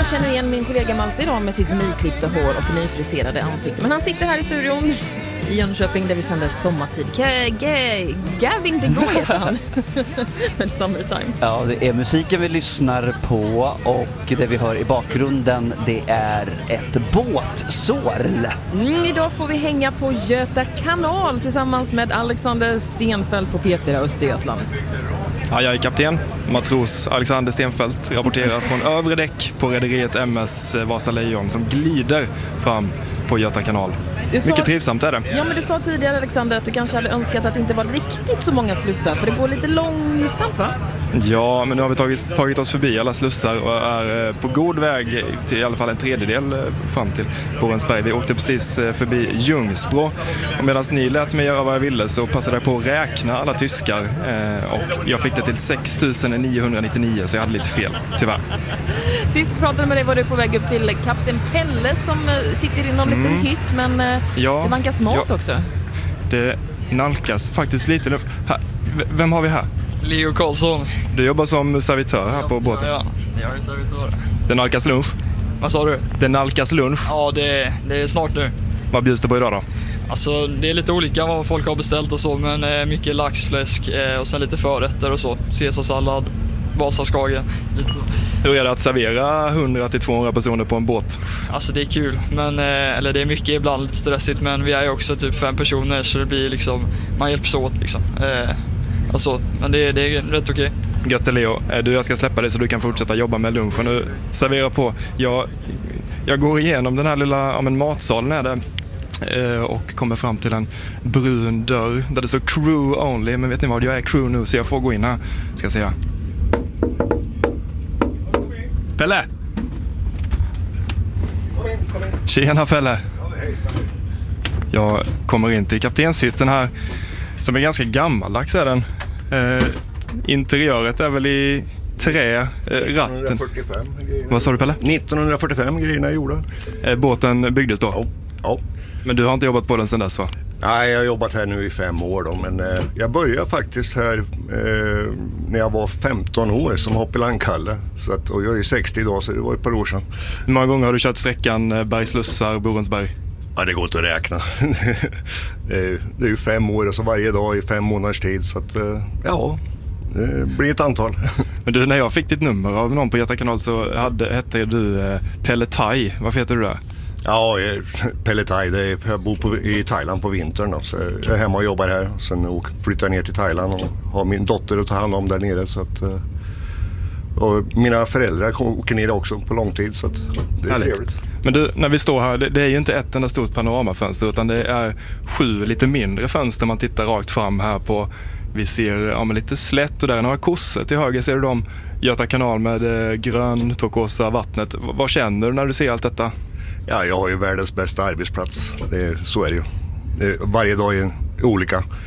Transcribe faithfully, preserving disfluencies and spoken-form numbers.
känner igen min kollega Malte idag med sitt nyklippta hår och nyfriserade ansikte. Men han sitter här i studion i Jönköping där vi sänder sommartid. G- G- Gavin DeGoe heter han. Med Summertime. Ja, det är musiken vi lyssnar på och det vi hör i bakgrunden, det är ett båtsorl. Mm, idag får vi hänga på Göta kanal tillsammans med Alexander Stenfeldt på P fyra Östergötland. Ja, jag är kapten. Matros Alexander Stenfeldt rapporterar från övre däck på rederiet M S Vasa Lejon som glider fram på Göta kanal. Sa, mycket trivsamt är det. Ja, men du sa tidigare, Alexander, att du kanske hade önskat att det inte var riktigt så många slussar, för det går lite långsamt, va? Ja, men nu har vi tagit, tagit oss förbi alla slussar och är på god väg till i alla fall en tredjedel fram till Borensberg. Vi åkte precis förbi Ljungsbro och medan ni lät mig göra vad jag ville så passade jag på att räkna alla tyskar och jag fick det till sex tusen niohundranittionio, så jag hade lite fel, tyvärr. Sist pratade med dig var du på väg upp till Kapten Pelle som sitter i någon mm. liten hytt, men ja, det vankas mat ja, också. Det nalkas faktiskt lite nu. Här, vem har vi här? Leo Karlsson. Du jobbar som servitör här på båten. Ja, jag är servitör. Det nalkas lunch. Vad sa du? Det nalkas lunch. Ja, det, det är snart nu. Vad bjuds det på idag då? Alltså, det är lite olika vad folk har beställt och så, men mycket laxfläsk och sen lite förrätter och så. Caesarsallad, Vasaskagen, lite så. Hur är det att servera hundra till tvåhundra personer på en båt? Alltså det är kul, men, eller det är mycket ibland lite stressigt, men vi är ju också typ fem personer så det blir liksom, man hjälps åt liksom. Alltså, men det, det är rätt okej. Gött, Leo. Du, jag ska släppa dig så du kan fortsätta jobba med lunchen och servera på. Jag, jag går igenom den här lilla ja, men matsalen är det, och kommer fram till en brun dörr där det står crew only. Men vet ni vad, jag är crew nu så jag får gå in här. Ska jag säga. Pelle! Kom in, kom in. Tjena Pelle! Jag kommer in till kaptenshytten här som är ganska gammaldags är den. Eh, interiöret är väl i trä, eh, ratten. nittonhundrafyrtiofem Vad sa du Pelle? nittonhundrafyrtiofem grejerna är gjorda. Eh, båten byggdes då? Ja. Ja. Men du har inte jobbat på den sedan dess, va? Nej, jag har jobbat här nu i fem år då, men eh, jag började faktiskt här eh, när jag var femton år som hoppelangkalle. Så att, och jag är sextio idag, så det var ett par år sedan. Hur många gånger har du kört sträckan Bergslussar, Borensberg? Ja, det går inte att räkna. det, är, det är ju fem år och så varje dag i fem månaders tid, så att eh, ja, det blir ett antal. Men du, när jag fick ditt nummer av någon på Göta kanal så hade, hette du eh, Pelle Thai. Varför heter du det? Ja, Pelle Thai, det är, jag bor på, i Thailand på vintern då, så jag är hemma och jobbar här. Sen flyttar jag ner till Thailand och har min dotter att ta hand om där nere. Så att, och mina föräldrar åker ner också på lång tid, så att det är härligt. Trevligt. Men du, när vi står här, det, det är ju inte ett enda stort panoramafönster utan det är sju lite mindre fönster man tittar rakt fram här på. Vi ser ja, men lite slätt och där är några kossor. Till höger ser du dem Göta kanal med eh, grön, turkosa vattnet. V- vad känner du när du ser allt detta? Ja, jag har ju världens bästa arbetsplats. Det, så är det ju. Det, varje dag är olika.